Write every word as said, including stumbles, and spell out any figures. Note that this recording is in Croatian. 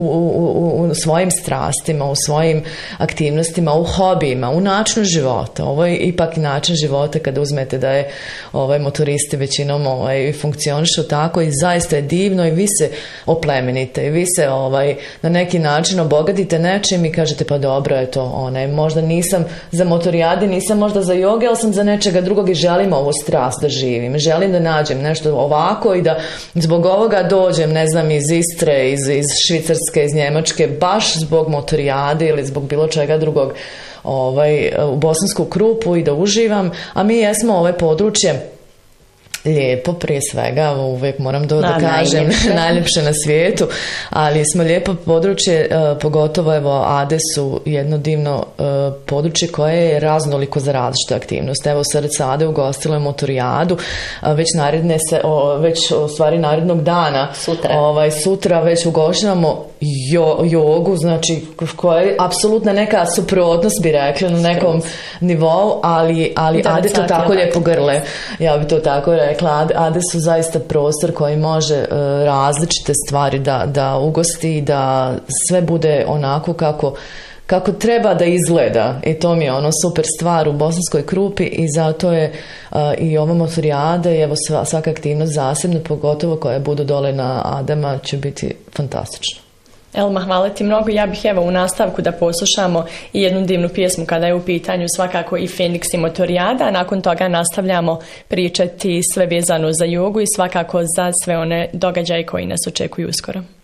U, u, u svojim strastima, u svojim aktivnostima, u hobijima, u načinu života. Ovo je ipak način života kada uzmete da je ovaj, motoristi većinom ovaj, funkcionišu tako i zaista je divno i vi se oplemenite i vi se ovaj, na neki način obogatite nečim i kažete pa dobro je to, onaj, možda nisam za motorijade, nisam možda za joge, ali sam za nečega drugog i želim ovu strast da živim. Želim da nađem nešto ovako i da zbog ovoga dođem, ne znam, iz Istre, iz, iz Švicarske, iz Njemačke, baš zbog motorijade ili zbog bilo čega drugog ovaj, u Bosansku Krupu i da uživam, a mi jesmo ovaj područje lijepo, prije svega, uvijek moram to da, da kažem, najljepše. najljepše na svijetu, ali smo lijepo područje, pogotovo evo Ade su jedno divno područje koje je raznoliko za različite aktivnosti. Evo srce Ade ugostilo je motorijadu, već naredne se, već u stvari narednog dana, sutra, ovaj, sutra već ugošćavamo jo, jogu, znači koja je apsolutna neka suprotnost bi rekli na nekom nivou, ali, ali Ade to tako lijepo grle, ja bi to tako rekla. Ade su zaista prostor koji može uh, različite stvari da, da ugosti i da sve bude onako kako, kako treba da izgleda i to mi je ono super stvar u Bosanskoj Krupi i zato je uh, i ova motorijada i evo sva, svaka aktivnost zasebno, pogotovo koje budu dole na Adama će biti fantastično. Elma, hvala ti mnogo. Ja bih evo u nastavku da poslušamo i jednu divnu pjesmu kada je u pitanju svakako i Feniks i motorijada, a nakon toga nastavljamo pričati sve vezano za jogu i svakako za sve one događaje koji nas očekuju uskoro.